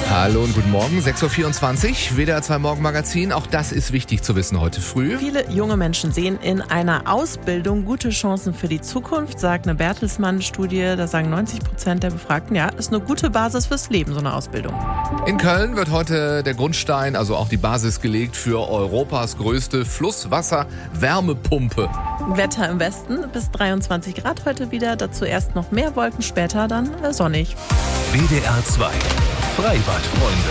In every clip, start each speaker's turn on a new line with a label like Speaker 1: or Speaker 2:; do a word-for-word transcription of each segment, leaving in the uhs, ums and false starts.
Speaker 1: Hallo und guten Morgen, sechs Uhr vierundzwanzig, W D R zwei Morgenmagazin. Auch das ist wichtig zu wissen heute früh.
Speaker 2: Viele junge Menschen sehen in einer Ausbildung gute Chancen für die Zukunft, sagt eine Bertelsmann-Studie. Da sagen neunzig Prozent der Befragten, ja, ist eine gute Basis fürs Leben, so eine Ausbildung.
Speaker 1: In Köln wird heute der Grundstein, also auch die Basis gelegt für Europas größte Flusswasser-Wärmepumpe.
Speaker 2: Wetter im Westen bis dreiundzwanzig Grad heute wieder, dazu erst noch mehr Wolken, später dann äh, sonnig.
Speaker 3: W D R zwei Freibadfreunde.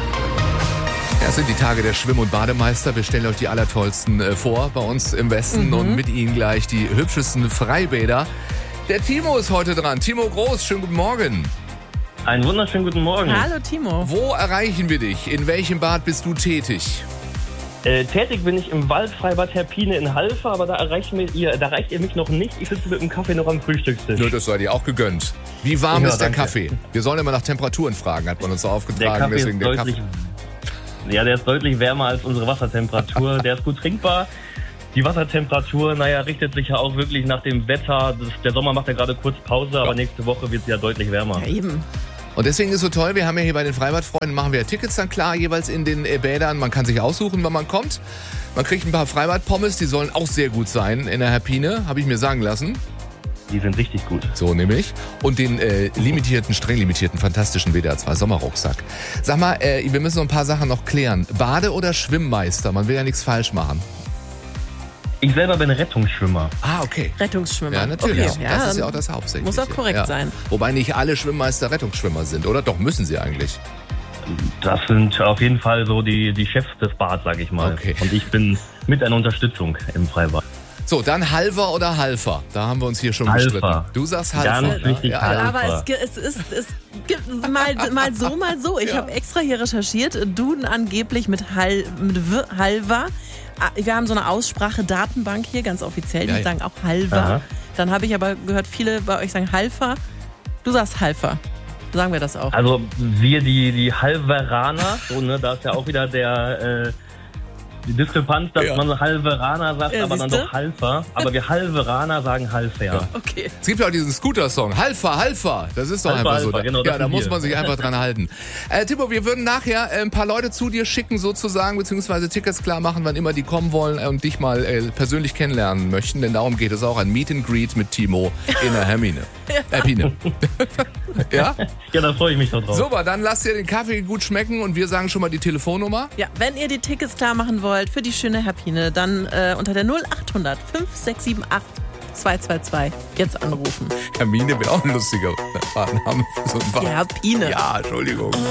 Speaker 1: Ja, es sind die Tage der Schwimm- und Bademeister. Wir stellen euch die allertollsten äh, vor bei uns im Westen, mhm. und mit ihnen gleich die hübschesten Freibäder. Der Timo ist heute dran. Timo Groß, schönen guten Morgen.
Speaker 4: Einen wunderschönen guten Morgen.
Speaker 2: Hallo Timo.
Speaker 1: Wo erreichen wir dich? In welchem Bad bist du tätig?
Speaker 4: Äh, tätig bin ich im Waldfreibad Herpine in Halver, aber da erreicht, mir ihr, da erreicht ihr mich noch nicht. Ich sitze mit dem Kaffee noch am Frühstückstisch.
Speaker 1: Nur das sei dir auch gegönnt. Wie warm
Speaker 4: Ja,
Speaker 1: ist der
Speaker 4: danke.
Speaker 1: Kaffee? Wir sollen immer nach Temperaturen fragen, hat man uns so
Speaker 4: Der
Speaker 1: aufgetragen.
Speaker 4: Kaffee
Speaker 1: Deswegen
Speaker 4: ist
Speaker 1: der
Speaker 4: deutlich,
Speaker 1: Kaffee.
Speaker 4: ja, der ist deutlich wärmer als unsere Wassertemperatur. Der ist gut trinkbar. Die Wassertemperatur, naja, richtet sich ja auch wirklich nach dem Wetter. Das, der Sommer macht ja gerade kurz Pause, aber
Speaker 1: Ja.
Speaker 4: nächste Woche wird es ja deutlich wärmer.
Speaker 2: Ja, eben.
Speaker 1: Und deswegen ist so toll, wir haben ja hier bei den Freibadfreunden, machen wir ja Tickets dann klar, jeweils in den äh, Bädern. Man kann sich aussuchen, wann man kommt. Man kriegt ein paar Freibadpommes, die sollen auch sehr gut sein in der Herpine, habe ich mir sagen lassen.
Speaker 4: Die sind richtig gut.
Speaker 1: So nämlich. Und den äh, limitierten, streng limitierten, fantastischen W D R zwei Sommerrucksack. Sag mal, äh, wir müssen noch ein paar Sachen noch klären. Bade- oder Schwimmmeister? Man will ja nichts falsch machen.
Speaker 4: Ich selber bin Rettungsschwimmer.
Speaker 1: Ah, okay.
Speaker 2: Rettungsschwimmer.
Speaker 1: Ja, natürlich.
Speaker 2: Okay, ja,
Speaker 1: das ist ja auch das Hauptsächliche.
Speaker 2: muss auch korrekt
Speaker 1: ja.
Speaker 2: sein.
Speaker 1: Wobei nicht alle Schwimmmeister Rettungsschwimmer sind, oder? Doch, müssen sie eigentlich.
Speaker 4: Das sind auf jeden Fall so die, die Chefs des Bads, sag ich mal.
Speaker 1: Okay.
Speaker 4: Und ich bin mit einer Unterstützung im Freibad.
Speaker 1: So, dann Halver oder Halfer? Da haben wir uns hier schon
Speaker 4: Halfer.
Speaker 1: gestritten. Du sagst Halfer.
Speaker 4: Ganz wichtig,
Speaker 1: ja,
Speaker 4: Halfer.
Speaker 2: Aber es, ge- es, ist, es gibt mal, mal so, mal so. Ich
Speaker 1: Ja.
Speaker 2: habe extra hier recherchiert. Duden angeblich mit, Hal, mit w, Halver. Ah, wir haben so eine Aussprache-Datenbank hier, ganz offiziell. Die
Speaker 1: Ja, ja.
Speaker 2: sagen auch Halver.
Speaker 4: Aha.
Speaker 2: Dann habe ich aber gehört, viele bei euch sagen Halfer. Du sagst Halfer. Sagen wir das auch.
Speaker 4: Also wir, die, die Halveraner, so, ne, da ist ja auch wieder der, äh, die Diskrepanz, dass
Speaker 1: Ja.
Speaker 4: man Halveraner sagt,
Speaker 2: Ja,
Speaker 4: aber dann
Speaker 2: siehste?
Speaker 4: doch Halfer. Aber wir Halveraner sagen Halfer.
Speaker 1: Ja.
Speaker 2: Okay.
Speaker 1: Es gibt ja auch diesen Scooter-Song. Halfer, Halfer. Das ist doch
Speaker 4: Halfer,
Speaker 1: einfach so.
Speaker 4: Halfer, genau, das
Speaker 1: ja, da
Speaker 4: sind
Speaker 1: muss
Speaker 4: wir.
Speaker 1: man sich einfach dran halten. Äh, Timo, wir würden nachher äh, ein paar Leute zu dir schicken sozusagen, beziehungsweise Tickets klar machen, wann immer die kommen wollen äh, und dich mal äh, persönlich kennenlernen möchten. Denn darum geht es auch. Ein Meet and Greet mit Timo in der Hermine. Herpine. Ja?
Speaker 4: Ja, da freue ich mich doch drauf.
Speaker 1: Super, dann lasst ihr den Kaffee gut schmecken und wir sagen schon mal die Telefonnummer.
Speaker 2: Ja, wenn ihr die Tickets klar machen wollt für die schöne Herpine, dann äh, unter der null acht hundert fünf sechs sieben acht zwei zwei zwei jetzt anrufen.
Speaker 1: Hermine wäre auch ein lustiger Name für so ein Bad.
Speaker 2: Die Herpine.
Speaker 1: Ja, Entschuldigung.